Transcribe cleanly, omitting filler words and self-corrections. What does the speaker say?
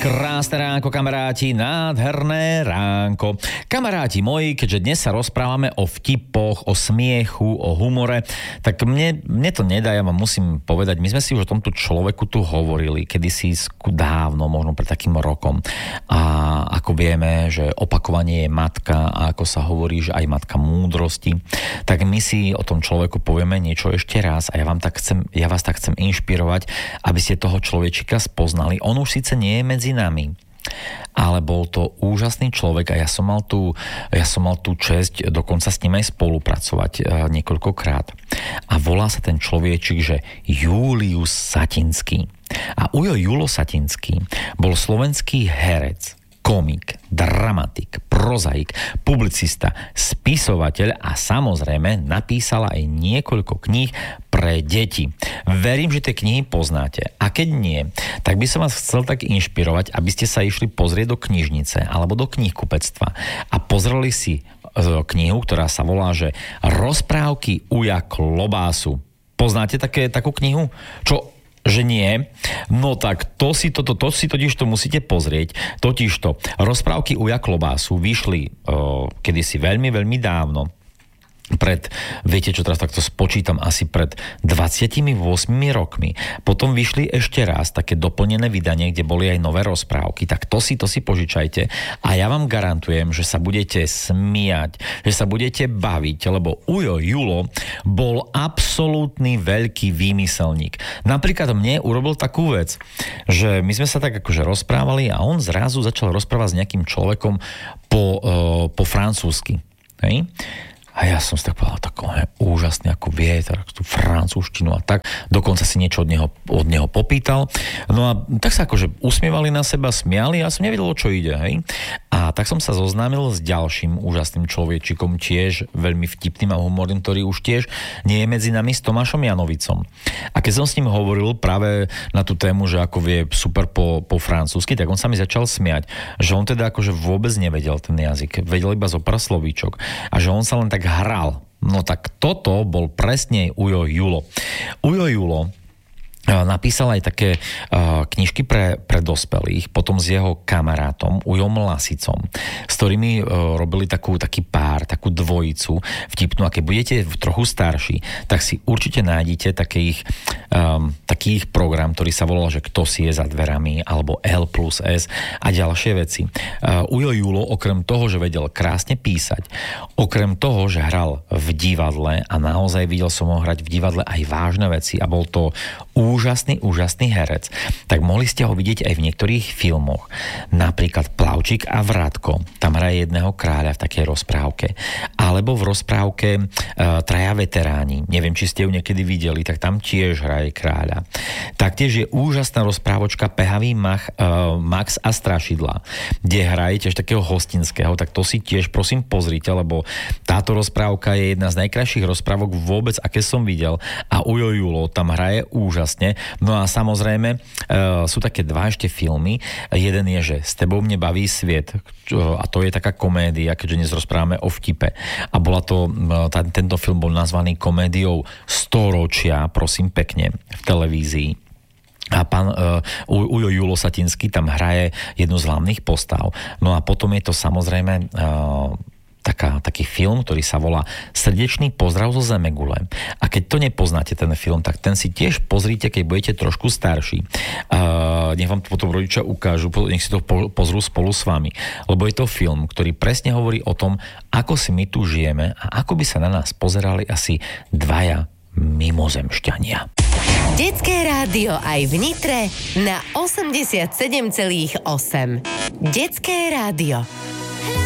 Krásne ránko, kamaráti, nádherné ránko. Kamaráti moji, keďže dnes sa rozprávame o vtipoch, o smiechu, o humore, tak mne to nedá, ja vám musím povedať, my sme si už o tomto človeku tu hovorili, kedysi dávno, možno pred takým rokom. A ako vieme, že opakovanie je matka a ako sa hovorí, že aj matka múdrosti, tak my si o tom človeku povieme niečo ešte raz a ja vás tak chcem inšpirovať, aby ste toho človečika spoznali. On už síce nie je medzi nami, ale bol to úžasný človek a ja som mal tú česť dokonca s ním aj spolupracovať niekoľkokrát. A volá sa ten človečik, že Julius Satinský. A Ujo Julo Satinský bol slovenský herec, komik, dramatik, prozaik, publicista, spisovateľ a samozrejme napísal aj niekoľko kníh pre deti. Verím, že tie knihy poznáte. A keď nie, tak by som vás chcel tak inšpirovať, aby ste sa išli pozrieť do knižnice alebo do knihkupectva a pozreli si knihu, ktorá sa volá, že Rozprávky Uja Klobásu. Poznáte takú knihu? Že nie, no tak to si totiž to musíte pozrieť. Totižto Rozprávky Uja Klobásu vyšli kedysi veľmi, veľmi dávno. Viete čo, teraz takto spočítam, asi pred 28 rokmi. Potom vyšli ešte raz také doplnené vydanie, kde boli aj nové rozprávky. Tak to si požičajte a ja vám garantujem, že sa budete smiať, že sa budete baviť, lebo Ujo Julo bol absolútny veľký výmyselník. Napríklad mne urobil takú vec, že my sme sa tak akože rozprávali a on zrazu začal rozprávať s nejakým človekom po francúzsky. Hej? A ja som si tak povedal, úžasný, ako vie tú francúzštinu a tak. Dokonca si niečo od neho popýtal. No a tak sa akože usmievali na seba, smiali a ja som nevedel, o čo ide. Hej? A tak som sa zoznámil s ďalším úžasným človečikom, tiež veľmi vtipným a humorným, ktorý už tiež nie je medzi nami, s Tomášom Janovicom. A keď som s ním hovoril práve na tú tému, že ako vie super po francúzsky, tak on sa mi začal smiať, že on teda akože vôbec nevedel ten jazyk, vedel iba zo pár slovíčok a že on sa len tak hral. No tak toto bol presne Ujo Julo. Ujo Julo napísal aj také knižky pre dospelých, potom s jeho kamarátom Ujom Lasicom, s ktorými robili taký pár, takú dvojicu vtipnú. A keď budete trochu starší, tak si určite nájdete taký ich program, ktorý sa volal, že Kto si je za dverami, alebo L+S a ďalšie veci. Ujo Julo, okrem toho, že vedel krásne písať, okrem toho, že hral v divadle a naozaj videl som ho hrať v divadle aj vážne veci a bol to úžasný herec, tak mohli ste ho vidieť aj v niektorých filmoch. Napríklad Plavčík a Vratko, tam hraje jedného kráľa v takej rozprávke. Alebo v rozprávke Traja veteráni, neviem, či ste ju niekedy videli, tak tam tiež hraje kráľa. Taktiež je úžasná rozprávočka Pehavý Max a strašidla, kde hraje tiež takého hostinského, tak to si tiež prosím pozrite, lebo táto rozprávka je jedna z najkrajších rozprávok vôbec, aké som videl a Ujo Julo tam hraje úžasne. No a samozrejme sú také dva ešte filmy. Jeden je, že S tebou mne baví sviet a to je taká komédia, keďže dnes rozprávame o vtipe. A tento film bol nazvaný komédiou Storočia, prosím pekne, v televízii. A pán Ujo Julo Satinský tam hraje jednu z hlavných postav. No a potom je to samozrejme taký film, ktorý sa volá Srdečný pozdrav zo Zemegule. A keď to nepoznáte, ten film, tak ten si tiež pozrite, keď budete trošku starší. Nech vám to potom rodičia ukážu, nech si to pozrú spolu s vami. Lebo je to film, ktorý presne hovorí o tom, ako si my tu žijeme a ako by sa na nás pozerali asi dvaja mimozemšťania. Detské rádio aj v Nitre na 87,8. Detské rádio.